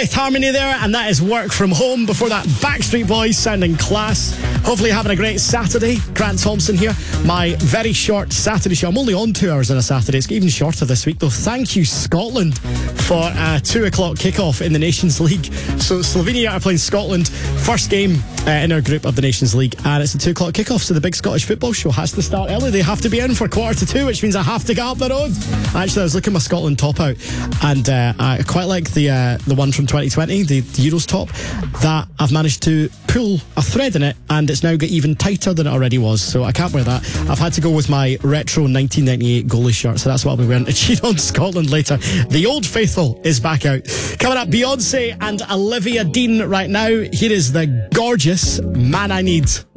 Fifth Harmony there, and that is Work From Home. Before that, Backstreet Boys sounding class. Hopefully you're having a great Saturday. Grant Thompson here. My very short Saturday show. I'm only on 2 hours on a Saturday. It's even shorter this week, though. Thank you, Scotland, for a 2 o'clock kickoff in the Nations League. So Slovenia are playing Scotland. First game in our group of the Nations League, and it's a 2 o'clock kickoff, so the big Scottish football show has to start early. They have to be in for 1:45, which means I have to get up the road. Actually, I was looking at my Scotland top out, and I quite like the one from 2020, the Euros top, that I've managed to pull a thread in it, and it's now got even tighter than it already was, so I can't wear that. I've had to go with my retro 1998 goalie shirt, so that's what I'll be wearing to cheer on Scotland later. The Old Faithful is back out. Coming up, Beyonce and Olivia Dean right now. Here is the gorgeous Man I Need.